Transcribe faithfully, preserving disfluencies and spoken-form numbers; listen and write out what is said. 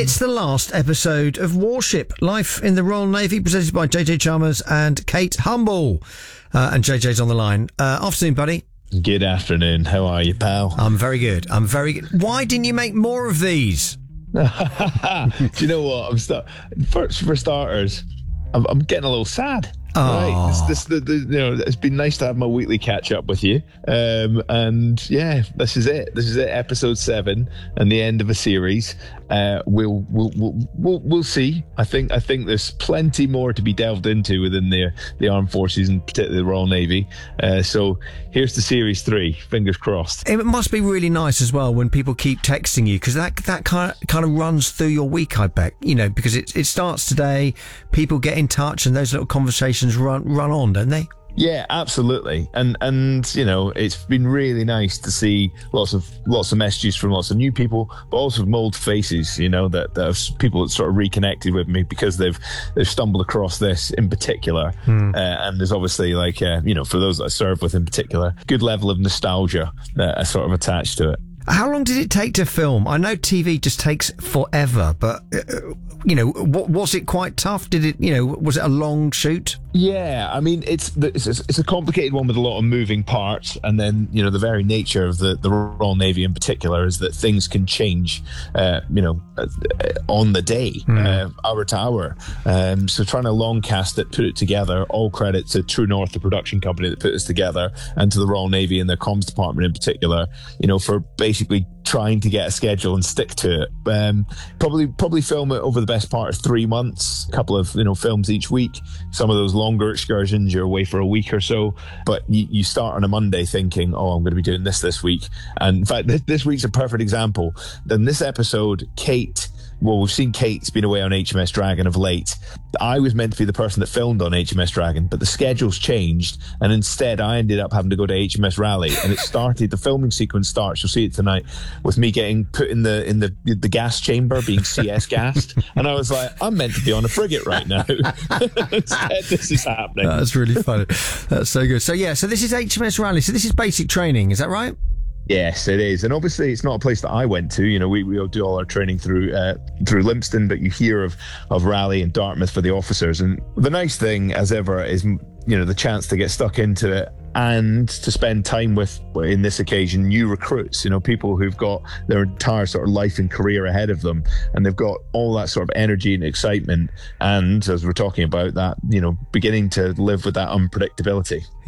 It's the last episode of Warship, Life in the Royal Navy, presented by J J Chalmers and Kate Humble. Uh, and J J's on the line. Uh, afternoon, buddy. Good afternoon. How are you, pal? I'm very good. I'm very good. Why didn't you make more of these? Do you know what? I'm st- First, for starters, I'm, I'm getting a little sad. Oh. Right, this, this, the, the, you know, it's been nice to have my weekly catch up with you, um, and yeah, this is it. This is it, episode seven, and the end of a series. Uh, we'll, we'll we'll we'll we'll see. I think I think there's plenty more to be delved into within the the armed forces and particularly the Royal Navy. Uh, so here's to series three. Fingers crossed. It must be really nice as well when people keep texting you, because that that kind of, kind of runs through your week, I bet. You know, because it it starts today. People get in touch, and those little conversations run run on, don't they? Yeah, absolutely. And and you know, it's been really nice to see lots of lots of messages from lots of new people, but also from old faces, you know, that, that have people that sort of reconnected with me because they've they've stumbled across this in particular. Hmm. Uh, and there's obviously like uh, you know, for those that I serve with in particular, good level of nostalgia that are sort of attached to it. How long did it take to film? I know T V just takes forever, but uh, you know, what, was it quite tough? Did it, you know, was it a long shoot? Yeah, I mean, it's it's it's a complicated one with a lot of moving parts, and then you know the very nature of the, the Royal Navy in particular is that things can change, uh, you know, on the day, mm. uh, hour to hour. Um, so trying to long cast it, put it together. All credit to True North, the production company that put this together, and to the Royal Navy and their comms department in particular. You know, for basically trying to get a schedule and stick to it. Um, probably probably film it over the best part of three months. A couple of you know films each week. Some of those longer excursions, you're away for a week or so, but you, you start on a Monday thinking, oh, I'm going to be doing this this week. And in fact, this, this week's a perfect example. Then this episode, Kate, well, we've seen Kate's been away on H M S Dragon of late. I was meant to be the person that filmed on H M S Dragon, but the schedule's changed, and instead I ended up having to go to H M S Raleigh, and it started, the filming sequence starts, you'll see it tonight, with me getting put in the in the the gas chamber, being C S gassed, and I was like, I'm meant to be on a frigate right now. Instead, this is happening. That's really funny. That's so good. So yeah, so this is H M S Raleigh, so this is basic training, is that right? Yes, it is, and obviously it's not a place that I went to. You know, we, we all do all our training through uh, through Lympstone, but you hear of of Raleigh and Dartmouth for the officers. And the nice thing, as ever, is you know the chance to get stuck into it and to spend time with, in this occasion, new recruits. You know, people who've got their entire sort of life and career ahead of them, and they've got all that sort of energy and excitement. And as we're talking about that, you know, beginning to live with that unpredictability.